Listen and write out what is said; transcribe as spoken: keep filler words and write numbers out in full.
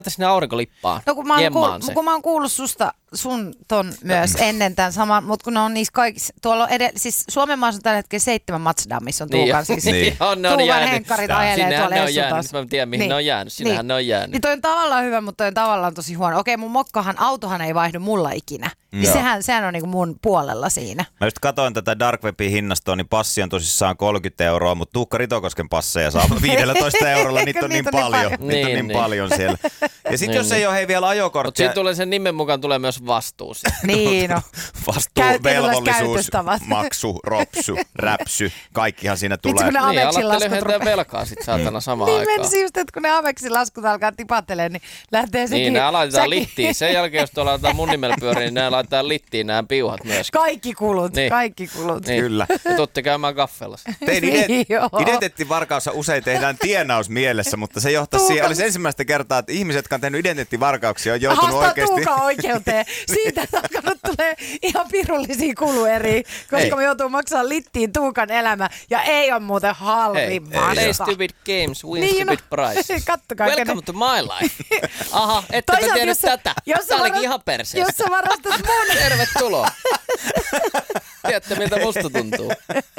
sinne aurinkolippaan. No kun mä, oon kuul- kun mä oon kuullut susta sun ton myös ennen tämän saman, mutta kun ne on niissä kaikissa, tuolla on edellä, siis Suomen maassa on tällä hetkellä seitsemän Mazdaa, missä on Tuukan, siis niin. on, ne on Tuukan jäänyt. henkkarit ajelee tuolla ne on jäänyt, Essutossa. mä en tiedä mihin niin. ne on jäänyt, sinähän niin. ne on jäänyt. Niin toi on tavallaan hyvä, mutta toi on tavallaan tosi huono. Okei, mun mokkahan, autohan ei vaihdu mulla ikinä. Niin sehän, sehän on niinku mun puolella siinä. Mä just katoin tätä Dark Webin hinnastoa, niin passi on tosissaan kolmekymmentä euroa, mutta Tuukka Ritokosken passeja saa viisitoista eurolla, niitä on niin paljon. Niitä niin, on niin, niin paljon siellä. Ja sitten jos ei ole hei vielä ajokorttia. Mutta siinä tulee sen nimen mukaan tulee myös vastuu. Niin no. Vastuu, velvollisuus, maksu, ropsu, räpsy, kaikkihan siinä tulee. Vitsi, kun ne niin, Ameksin alatte laskut lyhentää velkaa sit saatana samaan niin, aikaan. Niin menisi just, että kun ne Ameksin laskut alkaa tipattelemaan, niin lähtee sekin. Niin, ne laitetaan säkin. littiin. Sen jälkeen, jos tuolla laitetaan mun nimellä pyöriin, niin ne laitetaan littiin nämä piuhat myös. Kaikki kulut, niin. kaikki kulut. Niin. Kyllä. Ja tuutte käymään kaffellassa. Tein ident- identiteettivarkaussa usein tehdään tienaus mielessä, mutta se johtaisi siihen, olisi ensimmäistä kertaa, että ihmiset, jotka on tehnyt identiteettivarkauksia, on joutunut Haastaa oikeasti... Tuukan oikeuteen. Siitä alkanut tulee ihan pirullisia kulueriä, koska Ei. me joutuu maksamaan littiin Tuukan elämä. Ja ei ole muuten halvimmasta. Play stupid games, win Niin, stupid no, prizes. kattokaa, Welcome kenen- to my life. Aha, ette Toisaalta, tiennyt jos sä- tätä. jos sä Tää olikin varat- ihan perseestä. Jos sä varastat mun... Tervetuloa. Tiedätte, miltä musta tuntuu.